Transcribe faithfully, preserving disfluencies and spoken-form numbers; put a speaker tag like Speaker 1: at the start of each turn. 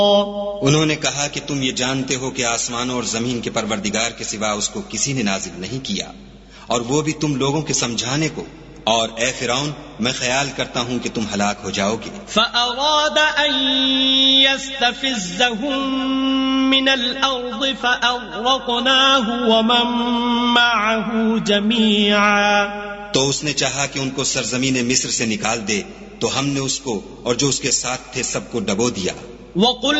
Speaker 1: उन्होंने कहा कि तुम ये जानते हो कि आसमानों और जमीन के परवरदिगार के सिवा उसको किसी ने नाजिल नहीं किया, और वो भी तुम लोगों के समझाने को। और ए फिरौन, मैं ख्याल करता हूँ कि तुम हलाक हो जाओगे।
Speaker 2: फअराद अन यस्तफिज़्ज़हुम मिनल अर्ज़ फअग़रक़नाहु वमन मअहु जमीआ।
Speaker 1: तो उसने चाहा कि उनको सरजमीन मिस्र से निकाल दे, तो हमने उसको और जो उसके साथ थे सबको डबो दिया।